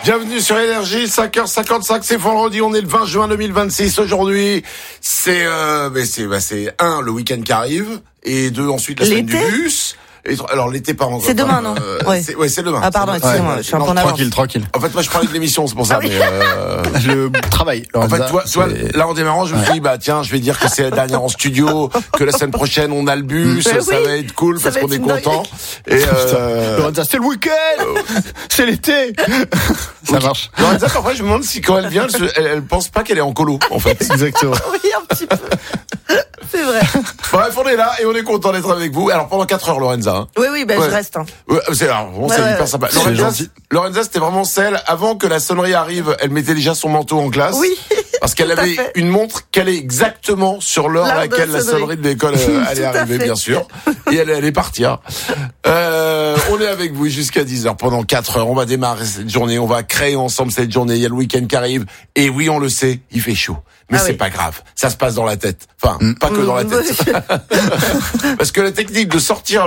Bienvenue sur Énergie, 5h55, c'est vendredi, on est le 20 juin 2026. Aujourd'hui, c'est le week-end qui arrive, et 2, ensuite la semaine du bus. Alors l'été pas encore. C'est demain, non? C'est demain. Ah pardon, excusez-moi, je suis un peu en avance. Tranquille. En fait, moi je parlais de l'émission, c'est pour ça. Mais je travaille. En fait, toi, là en démarrant, je me suis dit tiens, je vais dire que c'est la dernière en studio, que la semaine prochaine on a le bus, ça va être cool parce qu'on est content. Et Lorenza, c'est le week-end, c'est l'été. Ça marche. Lorenza, parfois je me demande si quand elle vient, elle pense pas qu'elle est en colo, en fait. Exactement. Oui, un petit peu. C'est vrai. Bref, on est là et on est content d'être avec vous. Alors pendant 4 heures, Lorenza. Oui, je reste. Ouais, c'est hyper sympa. Lorenza, c'était vraiment celle, avant que la sonnerie arrive, elle mettait déjà son manteau en classe. Oui. Parce qu'elle avait une montre calée exactement sur l'heure à laquelle la sonnerie de l'école allait arriver, bien sûr. Et elle allait partir. On est avec vous jusqu'à 10h pendant 4 heures. On va démarrer cette journée. On va créer ensemble cette journée. Il y a le week-end qui arrive. Et oui, on le sait, il fait chaud. Mais c'est pas grave. Ça se passe dans la tête. Enfin, pas que dans la tête. Parce que la technique de sortir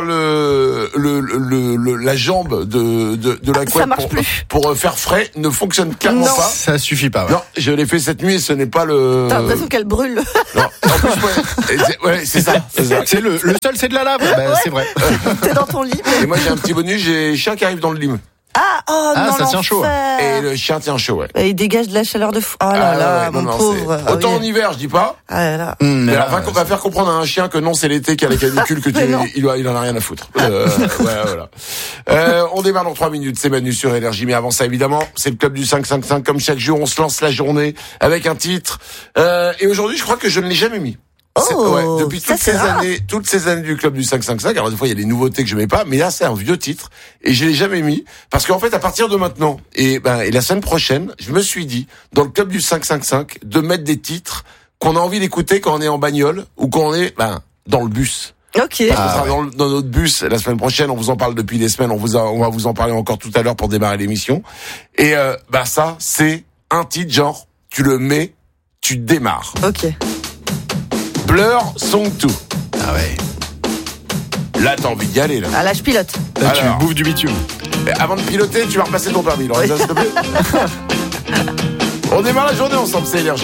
la jambe de la couette pour faire frais ne fonctionne clairement pas. Ça suffit pas. Ouais. Non, je l'ai fait cette nuit et ce n'est pas le... T'as l'impression qu'elle brûle. Non, en plus, c'est ça. C'est le sol, c'est de la lave. C'est vrai. T'es dans ton lit. Et moi, j'ai un petit bonus, j'ai un chien qui arrive dans le lit. Non, ça tient chaud. Et le chien tient chaud, Et il dégage de la chaleur de fou. Oh là là, mon pauvre. Autant en hiver, je dis pas. Ah là. Mais là, on va faire comprendre à un chien que non, c'est l'été qui a la canicule, que il en a rien à foutre. Voilà. On démarre dans 3 minutes, c'est Manu sur Énergie. Mais avant ça, évidemment, c'est le club du 555. Comme chaque jour, on se lance la journée avec un titre. Et aujourd'hui, je crois que je ne l'ai jamais mis. Depuis toutes ces années du club du 555, alors des fois il y a des nouveautés que je mets pas, mais là c'est un vieux titre et je l'ai jamais mis parce qu'en fait à partir de maintenant et la semaine prochaine, je me suis dit dans le club du 555 de mettre des titres qu'on a envie d'écouter quand on est en bagnole ou quand on est dans le bus. Ok. Parce qu'on sera dans notre bus la semaine prochaine, on vous en parle depuis des semaines, on va vous en parler encore tout à l'heure pour démarrer l'émission. Et ça c'est un titre genre tu le mets, tu démarres. Ok. Blur Song 2. Ah ouais. Là, t'as envie d'y aller, là. Ah là, je pilote. Là, tu bouffes du bitume. Avant de piloter, tu vas repasser ton permis, Lorenza, s'il te plaît. On démarre la journée ensemble, c'est Énergie.